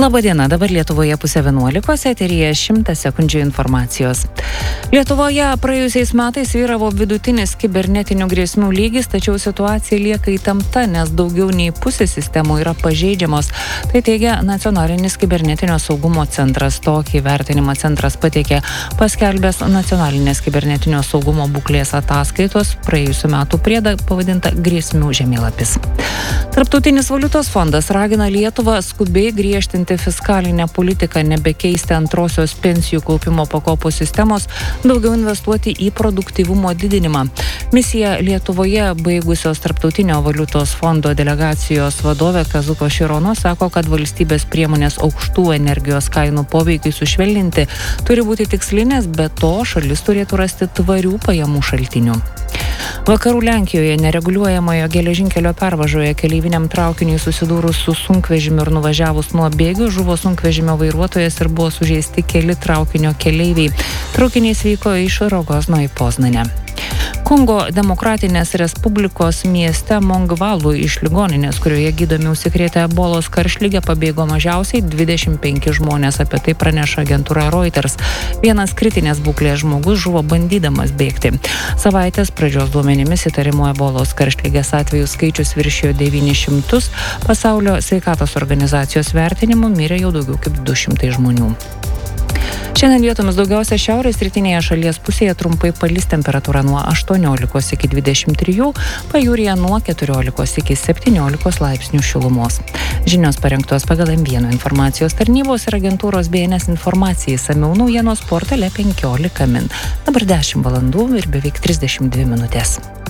Labadiena, dabar Lietuvoje 10:11, eteryje 100 sekundžių informacijos. Lietuvoje praėjusiais metais vyravo vidutinis kibernetinių grėsmių lygis, tačiau situacija lieka įtempta, nes daugiau nei pusė sistemų yra pažeidžiamos. Tai teigia Nacionalinis kibernetinio saugumo centras. Tokį vertinimą centras pateikė paskelbęs Nacionalinės kibernetinio saugumo būklės ataskaitos praėjusių metų priedą pavadintą grėsmių žemėlapis. Tarptautinis valiutos fondas ragina Lietuvą skubiai griežtinti fiskalinę politiką, nebekeisti antrosios pensijų kaupimo pakopos sistemos, daugiau investuoti į produktyvumo didinimą. Misiją Lietuvoje baigusios Tarptautinio valiutos fondo delegacijos vadovė Kazuko Širono sako, kad valstybės priemonės aukštų energijos kainų poveikiai sušvelninti turi būti tikslinės, bet to šalis turėtų rasti tvarių pajamų šaltinių. Vakarų Lenkijoje nereguliuojamojo geležinkelio pervažoje keleiviniam traukiniui susidūrus su sunkvežimiu ir nuvažiavus nuo bėgių žuvo sunkvežimio vairuotojas ir buvo sužeisti keli traukinio keleiviai. Traukiniais vyko iš Rogozno į Poznanę. Kongo Demokratinės Respublikos mieste Mongvalu iš ligoninės, kurioje gydomi užsikrėtę ebolos karštlige, pabėgo mažiausiai 25 žmonės, apie tai praneša agentūra Reuters. Vienas kritinės būklės žmogus žuvo bandydamas bėgti. Savaitės pradžios duomenimis įtarimo ebolos karštligės atvejų skaičius viršijo 900, pasaulio sveikatos organizacijos vertinimu mirė jau daugiau kaip 200 žmonių. Šiandien vietomis daugiausia šiaurės rytinėje šalies pusėje trumpai palis, temperatūra nuo 18 iki 23, pajūryje nuo 14 iki 17 laipsnių šilumos. Žinios parengtos pagal M1 informacijos tarnybos ir agentūros BNS informacijai, išsamiau naujienos portale 15 min. Dabar 10 valandų ir beveik 32 minutės.